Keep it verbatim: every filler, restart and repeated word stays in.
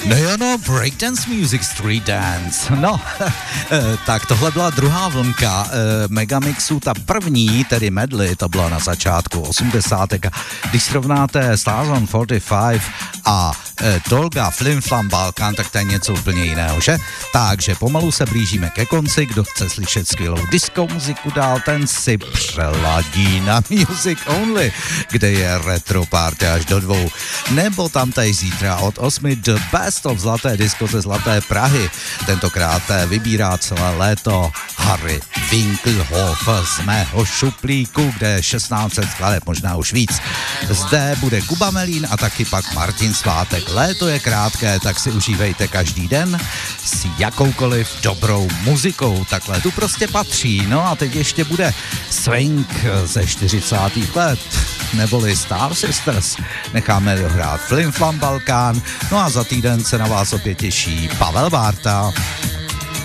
No jo, no, breakdance music, street dance. No, tak tohle byla druhá vlnka Megamixu, ta první, tedy medley, to byla na začátku osmdesátek. Když srovnáte Stars čtyřicet pět a Tolga Flim Flam Balkán, tak to je něco úplně jiného, že? Takže pomalu se blížíme ke konci, kdo chce slyšet skvělou disco muziku dál, ten si přeladí na Music Only, kde je retro party až do dvou. Nebo tam tady zítra od osmi The Best of Zlaté disco ze Zlaté Prahy. Tentokrát vybírá celé léto Harry Winkelhoff z mého šuplíku, kde je šestnáct set skladeb, možná už víc. Zde bude Kuba Melín a taky pak Martin Svátek. Léto je krátké, tak si užívejte každý den s jakoukoliv dobrou muzikou. Takhle tu prostě patří. No a teď ještě bude swing ze čtyřicátých let, neboli Star Sisters. Necháme dohrát Flim Flam Balkán. No a za týden se na vás opět těší Pavel Bárta.